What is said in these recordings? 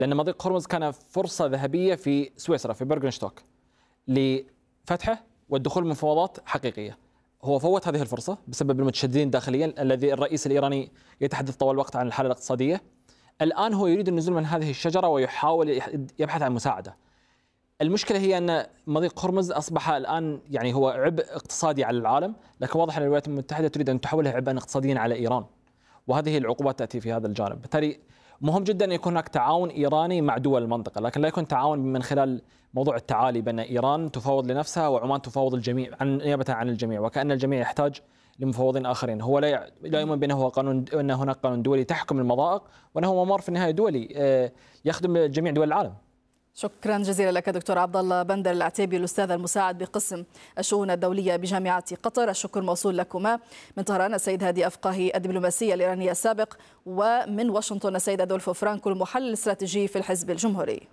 لأن مضيق هرمز كان فرصة ذهبية في سويسرا في بيرغنشتوك لفتحه والدخول بمفاوضات حقيقية. هو فوت هذه الفرصة بسبب المتشددين داخليا، الذي الرئيس الإيراني يتحدث طوال الوقت عن الحالة الاقتصادية. الآن هو يريد النزول من هذه الشجرة ويحاول يبحث عن مساعدة. المشكلة هي أن مضيق هرمز أصبح الآن يعني هو عبء اقتصادي على العالم، لكن واضح أن الولايات المتحدة تريد أن تحوله عبئا اقتصاديا على إيران، وهذه العقوبات تأتي في هذا الجانب. بالتالي مهم جدا أن يكون هناك تعاون إيراني مع دول المنطقة، لكن لا يكون تعاون من خلال موضوع التعالي بأن إيران تفاوض لنفسها وعمان تفاوض الجميع نيابة عن الجميع، وكأن الجميع يحتاج لمفاوضين آخرين. هو لا يؤمن بأنه قانون، أن هناك قانون دولي تحكم المضائق، وأنه ممر في النهاية دولي يخدم جميع دول العالم. شكرا جزيلا لك دكتور عبد الله بندر العتيبي، الأستاذ المساعد بقسم الشؤون الدولية بجامعة قطر. الشكر موصول لكما. من طهران السيد هادي أفقاهي الدبلوماسي الإيراني السابق، ومن واشنطن السيد أدولفو فرانكو المحلل الاستراتيجي في الحزب الجمهوري.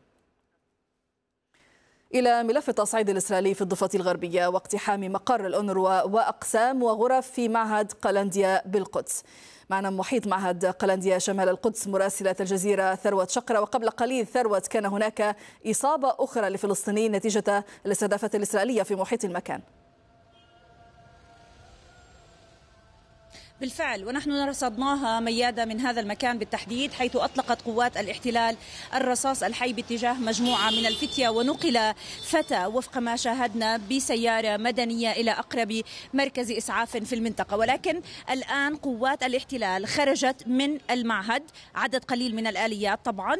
إلى ملف التصعيد الإسرائيلي في الضفة الغربية واقتحام مقر الأونروا وأقسام وغرف في معهد قلنديا بالقدس. معنا محيط معهد قلنديا شمال القدس مراسلة الجزيرة ثروت شقرة. وقبل قليل ثروت، كان هناك إصابة أخرى لفلسطينيين نتيجة الاستهدافات الإسرائيلية في محيط المكان. بالفعل، ونحن رصدناها ميادة من هذا المكان بالتحديد، حيث أطلقت قوات الاحتلال الرصاص الحي باتجاه مجموعة من الفتية، ونقل فتى وفق ما شاهدنا بسيارة مدنية إلى أقرب مركز إسعاف في المنطقة. ولكن الآن قوات الاحتلال خرجت من المعهد، عدد قليل من الآليات طبعا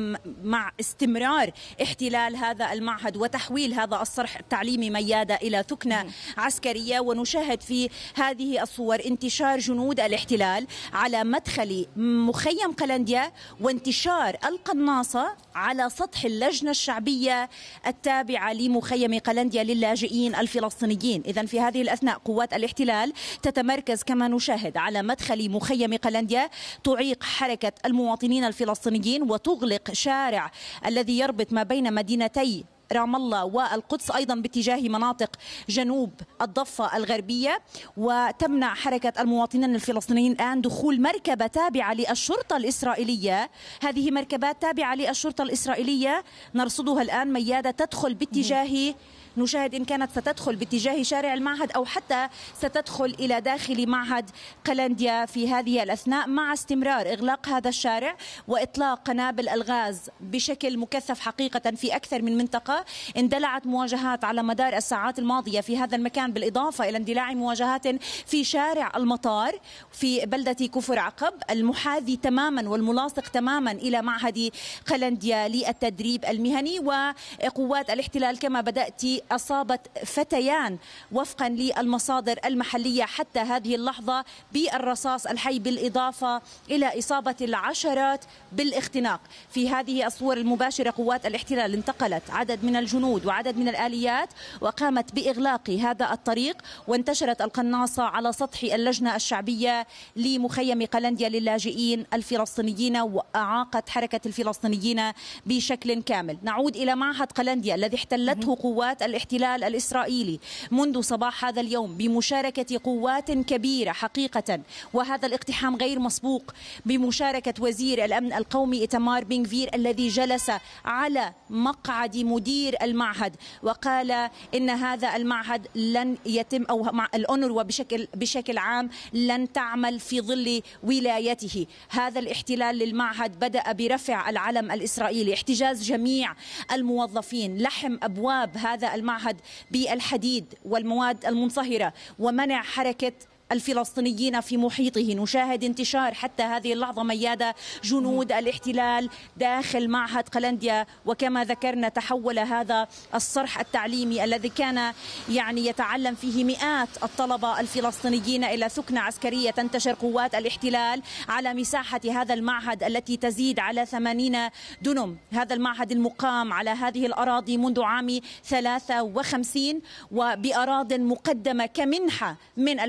مع استمرار احتلال هذا المعهد وتحويل هذا الصرح التعليمي ميادة إلى ثكنة عسكرية. ونشاهد في هذه الصور انتشار جنود الاحتلال على مدخل مخيم قلنديا، وانتشار القناصة على سطح اللجنة الشعبية التابعة لمخيم قلنديا للاجئين الفلسطينيين. إذن في هذه الأثناء قوات الاحتلال تتمركز كما نشاهد على مدخل مخيم قلنديا، تعيق حركة المواطنين الفلسطينيين وتغلق شارع الذي يربط ما بين مدينتي رام الله والقدس، أيضا باتجاه مناطق جنوب الضفة الغربية، وتمنع حركة المواطنين الفلسطينيين الآن دخول مركبة تابعة للشرطة الإسرائيلية. هذه مركبات تابعة للشرطة الإسرائيلية نرصدها الآن ميادة تدخل باتجاه، نشاهد إن كانت ستدخل باتجاه شارع المعهد أو حتى ستدخل إلى داخل معهد قلنديا في هذه الأثناء، مع استمرار إغلاق هذا الشارع وإطلاق قنابل الغاز بشكل مكثف حقيقة في أكثر من منطقة. اندلعت مواجهات على مدار الساعات الماضية في هذا المكان، بالإضافة إلى اندلاع مواجهات في شارع المطار في بلدة كفر عقب المحاذي تماما والملاصق تماما إلى معهد قلنديا للتدريب المهني. وقوات الاحتلال كما بدأت أصابت فتيان وفقا للمصادر المحلية حتى هذه اللحظة بالرصاص الحي، بالإضافة إلى إصابة العشرات بالاختناق. في هذه الصور المباشرة قوات الاحتلال انتقلت عدد من الجنود وعدد من الآليات وقامت بإغلاق هذا الطريق، وانتشرت القناصة على سطح اللجنة الشعبية لمخيم قلنديا للاجئين الفلسطينيين، وأعاقت حركة الفلسطينيين بشكل كامل. نعود إلى معهد قلنديا الذي احتلته قوات الاحتلال الإسرائيلي منذ صباح هذا اليوم بمشاركة قوات كبيرة حقيقة، وهذا الاقتحام غير مسبوق، بمشاركة وزير الأمن القومي إيتمار بن غفير الذي جلس على مقعد مدير المعهد وقال إن هذا المعهد لن يتم، أو مع الأونروا بشكل عام لن تعمل في ظل ولايته. هذا الاحتلال للمعهد بدأ برفع العلم الإسرائيلي، احتجاز جميع الموظفين، لحم أبواب هذا المعهد بالحديد والمواد المنصهرة، ومنع حركة الفلسطينيين في محيطه. نشاهد انتشار حتى هذه اللحظة ميادة جنود الاحتلال داخل معهد قلنديا، وكما ذكرنا تحول هذا الصرح التعليمي الذي كان يتعلم فيه مئات الطلبة الفلسطينيين إلى ثكنة عسكرية. تنتشر قوات الاحتلال على مساحة هذا المعهد التي تزيد على 80 دنم. هذا المعهد المقام على هذه الأراضي منذ عام 53 وبأراض مقدمة كمنحة من الحكومة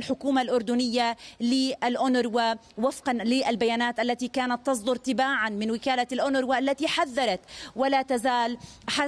الأردنية للأونروا وفقا للبيانات التي كانت تصدر تباعا من وكالة الأونروا التي حذرت ولا تزال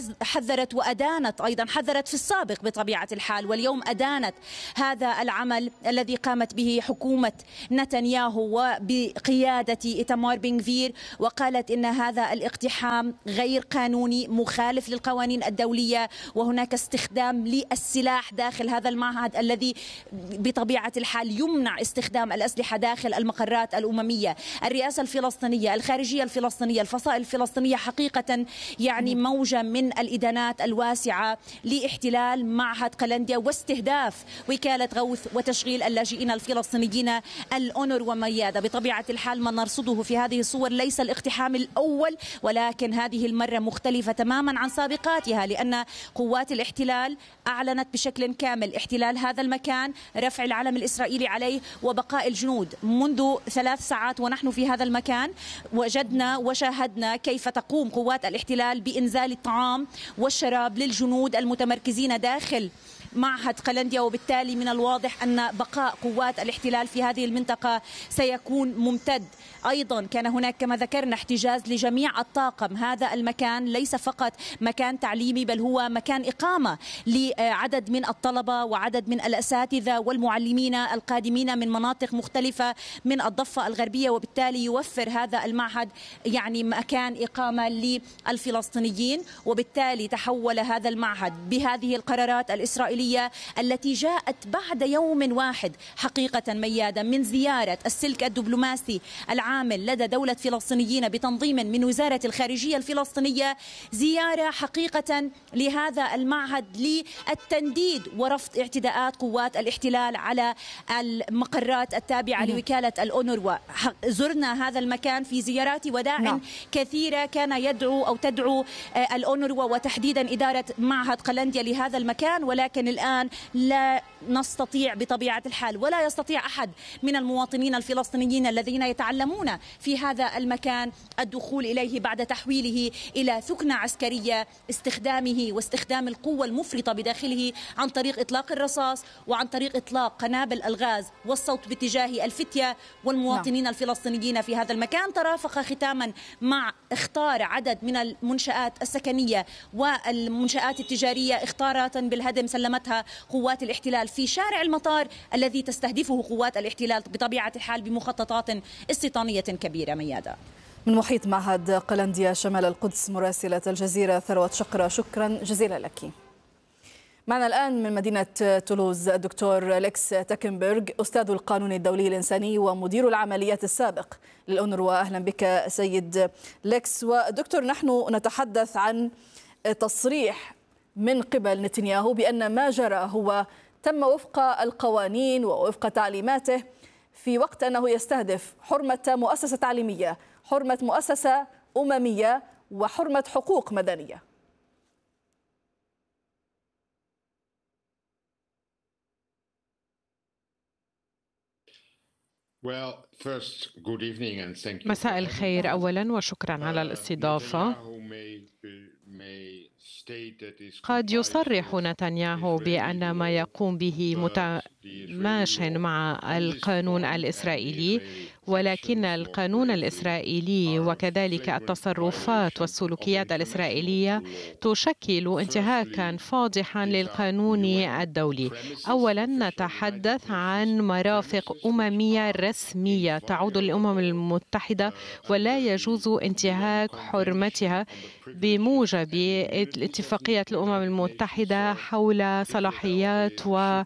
حذرت وأدانت، أيضا حذرت في السابق بطبيعة الحال، واليوم أدانت هذا العمل الذي قامت به حكومة نتنياهو وبقيادة إيتامار بن غفير، وقالت إن هذا الاقتحام غير قانوني مخالف للقوانين الدولية، وهناك استخدام للسلاح داخل هذا المعهد الذي بطبيعة الحال يمنع استخدام الأسلحة داخل المقرات الأممية. الرئاسة الفلسطينية، الخارجية الفلسطينية، الفصائل الفلسطينية حقيقة يعني موجة من الإدانات الواسعة لاحتلال معهد قلنديا واستهداف وكالة غوث وتشغيل اللاجئين الفلسطينيين الأونروا ميادة. بطبيعة الحال ما نرصده في هذه الصور ليس الاقتحام الأول، ولكن هذه المرة مختلفة تماما عن سابقاتها، لأن قوات الاحتلال أعلنت بشكل كامل احتلال هذا المكان، رفع العلم الإسرائيلي عليه وبقاء الجنود. منذ 3 ساعات ونحن في هذا المكان وجدنا وشاهدنا كيف تقوم قوات الاحتلال بإنزال الطعام والشراب للجنود المتمركزين داخل معهد قلنديا، وبالتالي من الواضح أن بقاء قوات الاحتلال في هذه المنطقة سيكون ممتد. أيضا كان هناك كما ذكرنا احتجاز لجميع الطاقم. هذا المكان ليس فقط مكان تعليمي بل هو مكان إقامة لعدد من الطلبة وعدد من الأساتذة والمعلمين القادمين من مناطق مختلفة من الضفة الغربية، وبالتالي يوفر هذا المعهد يعني مكان إقامة للفلسطينيين. وبالتالي تحول هذا المعهد بهذه القرارات الإسرائيلية التي جاءت بعد يوم واحد حقيقة ميادة من زيارة السلك الدبلوماسي العامل لدى دولة فلسطينيين بتنظيم من وزارة الخارجية الفلسطينية، زيارة حقيقة لهذا المعهد للتنديد ورفض اعتداءات قوات الاحتلال على المقرات التابعة لوكالة الأونروا. زرنا هذا المكان في زيارات وداع كثيرة كان يدعو أو تدعو الأونروا وتحديدا إدارة معهد قلنديا لهذا المكان، ولكن الآن لا نستطيع بطبيعة الحال ولا يستطيع أحد من المواطنين الفلسطينيين الذين يتعلمون في هذا المكان الدخول إليه بعد تحويله إلى ثكنة عسكرية، استخدامه واستخدام القوة المفرطة بداخله عن طريق إطلاق الرصاص وعن طريق إطلاق قنابل الغاز والصوت باتجاه الفتية والمواطنين الفلسطينيين في هذا المكان. ترافق ختاما مع اختار عدد من المنشآت السكنية والمنشآت التجارية اختارات بالهدم سلمتها قوات الاحتلال في شارع المطار الذي تستهدفه قوات الاحتلال بطبيعة الحال بمخططات استيطانية كبيرة. ميادة من محيط معهد قلنديا شمال القدس مراسلة الجزيرة ثروت شقرة، شكرا جزيلا لك. معنا الآن من مدينة تولوز الدكتور ليكس تاكنبرغ، أستاذ القانون الدولي الإنساني ومدير العمليات السابق للأونروا. أهلا بك سيد ليكس. ودكتور، نحن نتحدث عن تصريح من قبل نتنياهو بأن ما جرى هو تم وفق القوانين ووفق تعليماته، في وقت أنه يستهدف حرمة مؤسسة تعليمية، حرمة مؤسسة أممية، وحرمة حقوق مدنية. مساء الخير أولا، وشكرا على الاستضافة. قد يصرح نتنياهو بأن ما يقوم به متماش مع القانون الإسرائيلي، ولكن القانون الإسرائيلي وكذلك التصرفات والسلوكيات الإسرائيلية تشكل انتهاكا فاضحا للقانون الدولي. أولا نتحدث عن مرافق أممية رسمية تعود للأمم المتحدة، ولا يجوز انتهاك حرمتها بموجب اتفاقية الأمم المتحدة حول صلاحيات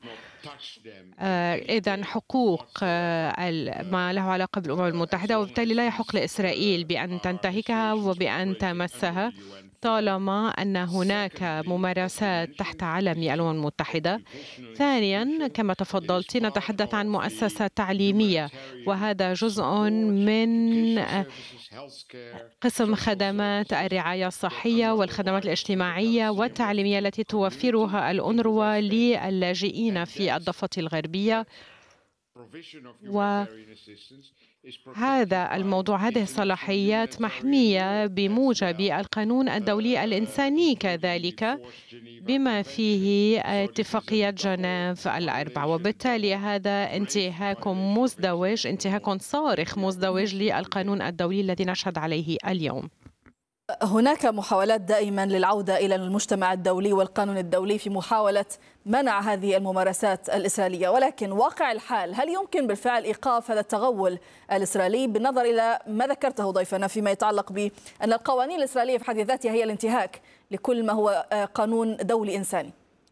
إذن حقوق ما له علاقة بالأمم المتحدة، وبالتالي لا يحق لإسرائيل بأن تنتهكها وبأن تمسها طالما أن هناك ممارسات تحت علم الأمم المتحدة. ثانيا كما تفضلت نتحدث عن مؤسسة تعليمية، وهذا جزء من قسم خدمات الرعاية الصحية والخدمات الاجتماعية والتعليمية التي توفرها الأونروا للاجئين في الضفة الغربية. وهذا الموضوع، هذه الصلاحيات محمية بموجب القانون الدولي الإنساني كذلك، بما فيه اتفاقية جنيف الأربع، وبالتالي هذا انتهاك صارخ مزدوج للقانون الدولي الذي نشهد عليه اليوم. هناك محاولات دائما للعودة إلى المجتمع الدولي والقانون الدولي في محاولة منع هذه الممارسات الإسرائيلية، ولكن واقع الحال هل يمكن بالفعل إيقاف هذا التغول الإسرائيلي بالنظر إلى ما ذكرته ضيفنا فيما يتعلق بأن القوانين الإسرائيلية في حد ذاتها هي الانتهاك لكل ما هو قانون دولي إنساني؟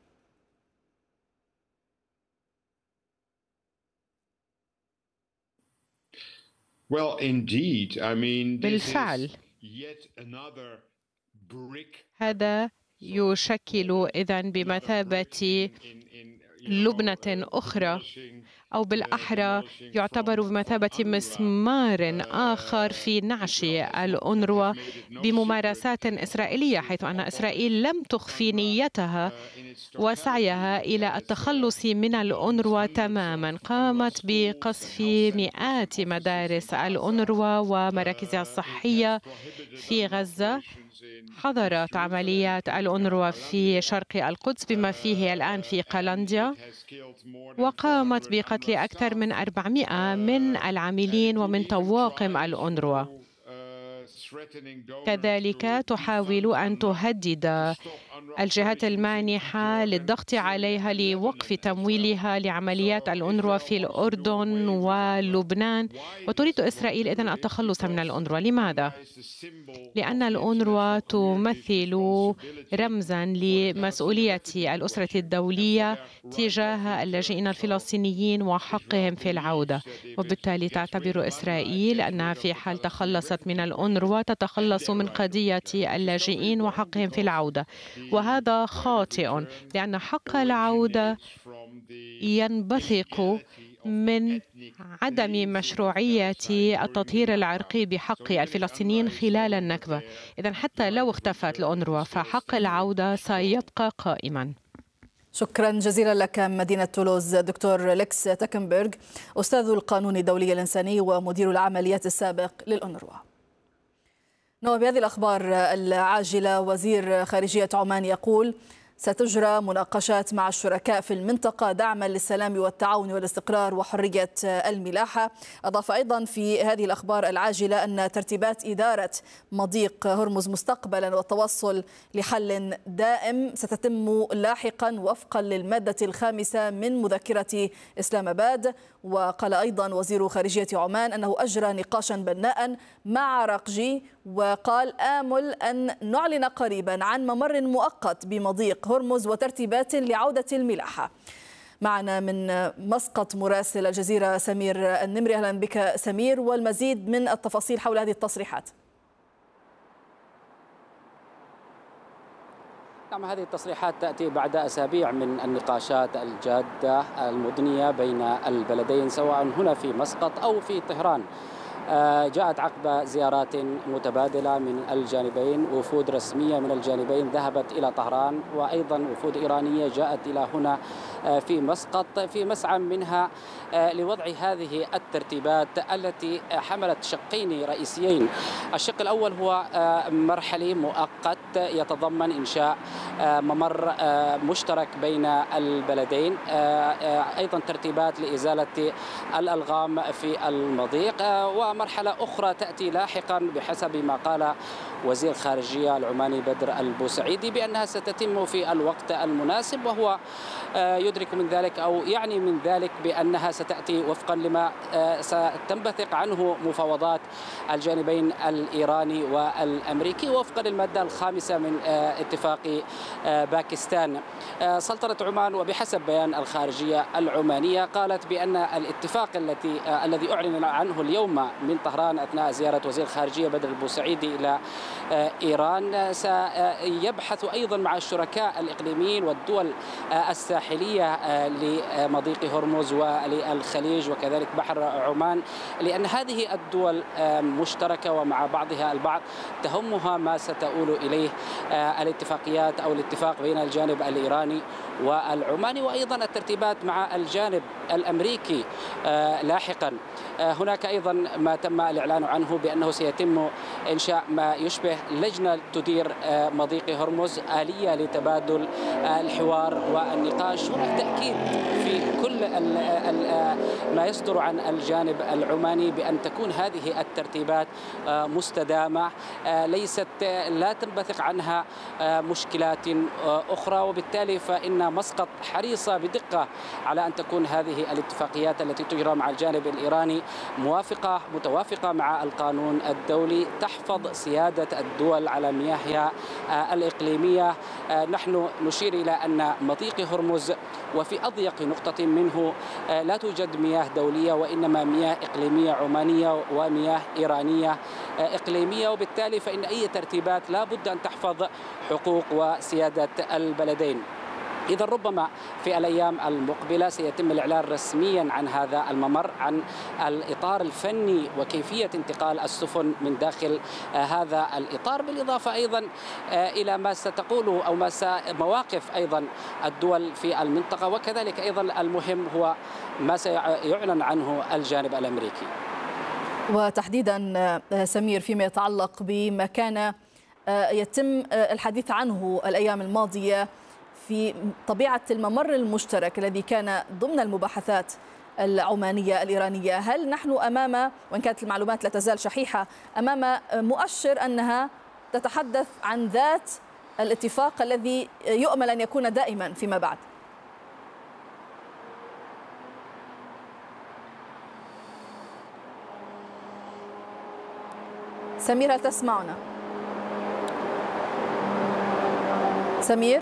بالفعل هذا يشكل إذن بمثابة لبنة أخرى، أو بالأحرى يعتبر بمثابة مسمار آخر في نعش الأونروا بممارسات إسرائيلية، حيث أن إسرائيل لم تخفي نيتها وسعيها إلى التخلص من الأونروا تماما. قامت بقصف مئات مدارس الأونروا ومراكزها الصحية في غزة، حظرت عمليات الأونروا في شرق القدس بما فيه الآن في قلنديا، وقامت بقتل أكثر من 400 من العاملين ومن طواقم الأونروا. كذلك تحاول أن تهدد الجهات المانحة للضغط عليها لوقف تمويلها لعمليات الأونروا في الأردن ولبنان، وتريد إسرائيل إذن التخلص من الأونروا. لماذا؟ لأن الأونروا تمثل رمزاً لمسؤولية الأسرة الدولية تجاه اللاجئين الفلسطينيين وحقهم في العودة، وبالتالي تعتبر إسرائيل أنها في حال تخلصت من الأونروا تتخلص من قضية اللاجئين وحقهم في العودة، وهذا خاطئ، لأن حق العودة ينبثق من عدم مشروعية التطهير العرقي بحق الفلسطينيين خلال النكبة. إذن حتى لو اختفت الأونروا فحق العودة سيبقى قائما. شكرا جزيلا لك مدينة تولوز دكتور ليكس تاكنبرغ، أستاذ القانون الدولي الإنساني ومدير العمليات السابق للأونروا. بهذه الأخبار العاجلة، وزير خارجية عمان يقول ستجرى مناقشات مع الشركاء في المنطقة دعما للسلام والتعاون والاستقرار وحرية الملاحة. أضاف أيضا في هذه الأخبار العاجلة أن ترتيبات إدارة مضيق هرمز مستقبلا والتوصل لحل دائم ستتم لاحقا وفقا للمادة 5 من مذكرة إسلام آباد. وقال أيضا وزير خارجية عمان أنه أجرى نقاشا بناء مع رقجي، وقال آمل أن نعلن قريبا عن ممر مؤقت بمضيق هرمز وترتيبات لعودة الملاحة. معنا من مسقط مراسل الجزيرة سمير النمري. أهلا بك سمير، والمزيد من التفاصيل حول هذه التصريحات. نعم، هذه التصريحات تأتي بعد أسابيع من النقاشات الجادة المدنية بين البلدين سواء هنا في مسقط أو في طهران. جاءت عقب زيارات متبادلة من الجانبين، وفود رسمية من الجانبين ذهبت إلى طهران، وأيضا وفود إيرانية جاءت إلى هنا في مسقط في مسعى منها لوضع هذه الترتيبات التي حملت شقين رئيسيين. الشق الأول هو مرحلي مؤقت يتضمن إنشاء ممر مشترك بين البلدين، أيضا ترتيبات لإزالة الألغام في المضيق، ومرحلة أخرى تأتي لاحقا بحسب ما قال وزير الخارجية العماني بدر البوسعيدي بأنها ستتم في الوقت المناسب، وهو يدرك من ذلك أو يعني من ذلك بأنها ستأتي وفقا لما ستنبثق عنه مفاوضات الجانبين الإيراني والأمريكي وفقا للمادة 5 من اتفاق باكستان. سلطنة عمان وبحسب بيان الخارجية العمانية قالت بأن الاتفاق الذي أعلن عنه اليوم من طهران أثناء زيارة وزير الخارجية بدر البوسعيدي إلى إيران سيبحث أيضا مع الشركاء الإقليميين والدول الساحلية لمضيق هرمز وللخليج وكذلك بحر عمان، لأن هذه الدول مشتركة ومع بعضها البعض تهمها ما ستؤول إليه الاتفاقيات أو الاتفاق بين الجانب الإيراني والعماني، وأيضا الترتيبات مع الجانب الأمريكي لاحقا. هناك أيضا ما تم الإعلان عنه بأنه سيتم إنشاء ما يشبه لجنة تدير مضيق هرمز، آلية لتبادل الحوار والنقاش. هناك تأكيد في كل ما يصدر عن الجانب العماني بأن تكون هذه الترتيبات مستدامة، لا تنبثق عنها مشكلات أخرى، وبالتالي فإن مسقط حريصة بدقة على أن تكون هذه الاتفاقيات التي تجرى مع الجانب الإيراني متوافقة مع القانون الدولي، تحفظ سيادة الدول على مياهها الإقليمية. نحن نشير إلى أن مضيق هرمز وفي أضيق نقطة منه لا توجد مياه دولية، وإنما مياه إقليمية عمانية ومياه إيرانية إقليمية، وبالتالي فإن أي ترتيبات لا بد أن تحفظ حقوق وسيادة البلدين. إذا ربما في الأيام المقبلة سيتم الإعلان رسميا عن هذا الممر، عن الإطار الفني وكيفية انتقال السفن من داخل هذا الإطار، بالإضافة أيضا إلى ما ستقول أو مواقف أيضا الدول في المنطقة، وكذلك أيضا المهم هو ما سيعلن عنه الجانب الأمريكي. وتحديدا سمير فيما يتعلق بما كان يتم الحديث عنه الأيام الماضية في طبيعة الممر المشترك الذي كان ضمن المباحثات العمانية الإيرانية، هل نحن أمام، وإن كانت المعلومات لا تزال شحيحة، أمام مؤشر أنها تتحدث عن ذات الاتفاق الذي يؤمل أن يكون دائما فيما بعد؟ سمير، هل تسمعنا؟ سمير؟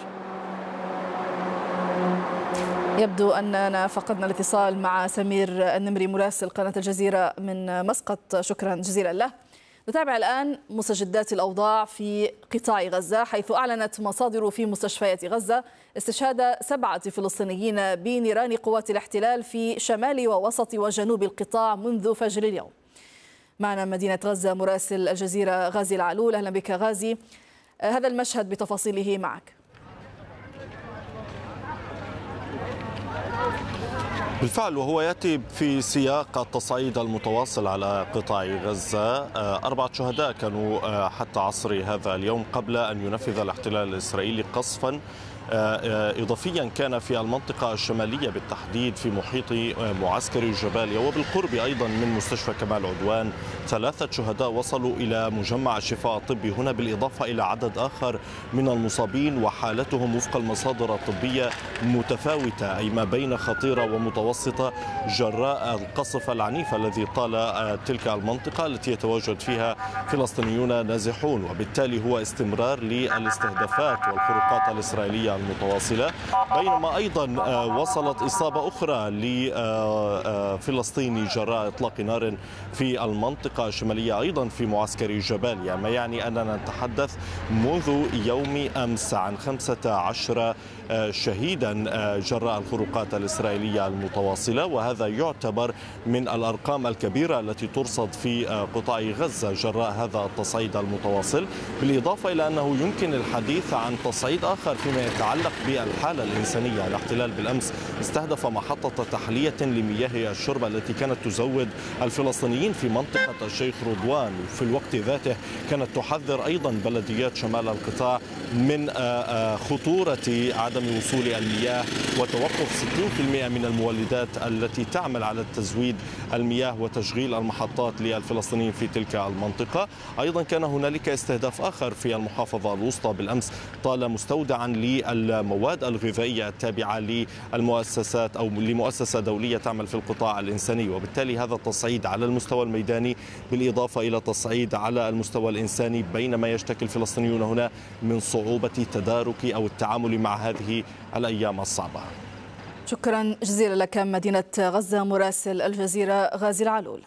يبدو أننا فقدنا الاتصال مع سمير النمري مراسل قناة الجزيرة من مسقط، شكرا جزيلا له. نتابع الآن مستجدات الأوضاع في قطاع غزة، حيث أعلنت مصادر في مستشفيات غزة استشهاد 7 فلسطينيين بنيران قوات الاحتلال في شمال ووسط وجنوب القطاع منذ فجر اليوم. معنا مدينة غزة مراسل الجزيرة غازي العلول. أهلا بك غازي، هذا المشهد بتفاصيله معك. بالفعل، وهو يأتي في سياق التصعيد المتواصل على قطاع غزة. 4 شهداء كانوا حتى عصر هذا اليوم قبل أن ينفذ الاحتلال الإسرائيلي قصفا إضافيا كان في المنطقة الشمالية بالتحديد في محيط معسكر جباليا وبالقرب أيضا من مستشفى كمال عدوان. 3 شهداء وصلوا إلى مجمع الشفاء الطبي هنا، بالإضافة إلى عدد آخر من المصابين وحالتهم وفق المصادر الطبية متفاوتة، أي ما بين خطيرة ومتوسطة، جراء القصف العنيف الذي طال تلك المنطقة التي يتواجد فيها فلسطينيون نازحون، وبالتالي هو استمرار للاستهدافات والخروقات الإسرائيلية المتواصلة. بينما أيضا وصلت إصابة أخرى لفلسطيني جراء إطلاق نار في المنطقة الشمالية أيضا في معسكر جباليا، ما يعني أننا نتحدث منذ يوم أمس عن 15 شهيدا جراء الخروقات الإسرائيلية المتواصلة، وهذا يعتبر من الأرقام الكبيرة التي ترصد في قطاع غزة جراء هذا التصعيد المتواصل. بالإضافة إلى أنه يمكن الحديث عن تصعيد آخر فيما يتعلق بالحالة الإنسانية. الاحتلال بالأمس استهدف محطة تحلية لمياه الشرب التي كانت تزود الفلسطينيين في منطقة الشيخ رضوان، وفي الوقت ذاته كانت تحذر أيضا بلديات شمال القطاع من خطورة عدم وصول المياه وتوقف 60% من المولدات التي تعمل على تزويد المياه وتشغيل المحطات للفلسطينيين في تلك المنطقة. أيضا كان هنالك استهداف آخر في المحافظة الوسطى بالأمس، طال مستودعا للمواد الغذائية التابعة للمؤسسات أو لمؤسسة دولية تعمل في القطاع الإنساني، وبالتالي هذا التصعيد على المستوى الميداني بالإضافة إلى تصعيد على المستوى الإنساني، بينما يشتكي الفلسطينيون هنا من صعوبة تدارك أو التعامل مع هذه الأيام الصعبة. شكرا جزيلا لك مدينة غزة مراسل الجزيرة غازي العلول.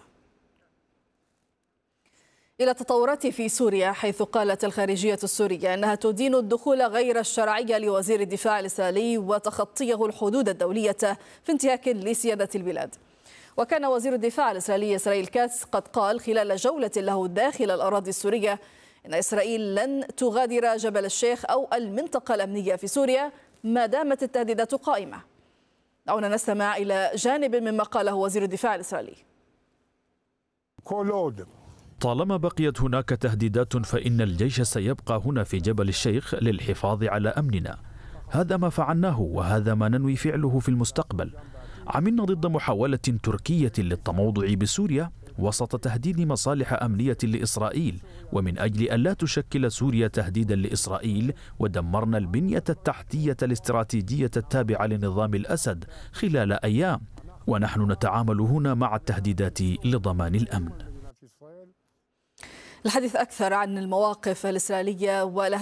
إلى تطورات في سوريا، حيث قالت الخارجية السورية أنها تدين الدخول غير الشرعي لوزير الدفاع الإسرائيلي وتخطيه الحدود الدولية في انتهاك لسيادة البلاد. وكان وزير الدفاع الإسرائيلي إسرائيل كاتس قد قال خلال جولة له داخل الأراضي السورية إن إسرائيل لن تغادر جبل الشيخ أو المنطقة الأمنية في سوريا ما دامت التهديدات قائمة. دعونا نستمع إلى جانب مما قاله وزير الدفاع الإسرائيلي. طالما بقيت هناك تهديدات فإن الجيش سيبقى هنا في جبل الشيخ للحفاظ على أمننا. هذا ما فعلناه وهذا ما ننوي فعله في المستقبل. عملنا ضد محاولة تركية للتموضع بسوريا وسط تهديد مصالح أمنية لإسرائيل، ومن أجل أن لا تشكل سوريا تهديدا لإسرائيل ودمرنا البنية التحتية الاستراتيجية التابعة لنظام الأسد خلال أيام، ونحن نتعامل هنا مع التهديدات لضمان الأمن. الحديث أكثر عن المواقف الإسرائيلية والأهداف